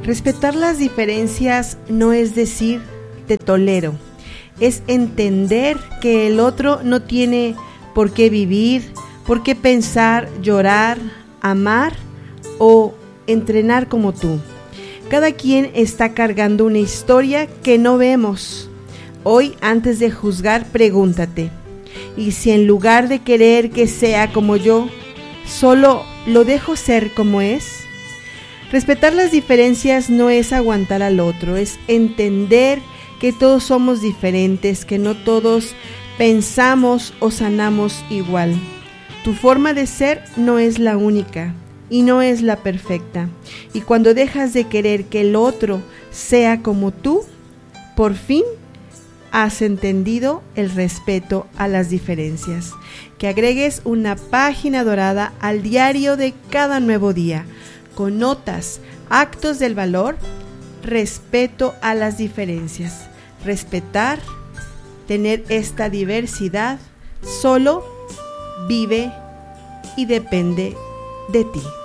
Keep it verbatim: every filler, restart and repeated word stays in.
Respetar las diferencias no es decir te tolero, es entender que el otro no tiene por qué vivir, por qué pensar, llorar, amar o entrenar como tú. Cada quien está cargando una historia que no vemos. Hoy, antes de juzgar, pregúntate, ¿y si en lugar de querer que sea como yo, solo lo dejo ser como es? Respetar las diferencias no es aguantar al otro, es entender que todos somos diferentes, que no todos pensamos o sanamos igual. Tu forma de ser no es la única y no es la perfecta. Y cuando dejas de querer que el otro sea como tú, por fin has entendido el respeto a las diferencias. Que agregues una página dorada al diario de cada nuevo día, con notas, actos del valor, respeto a las diferencias. Respetar, tener esta diversidad, solo vive y depende de ti.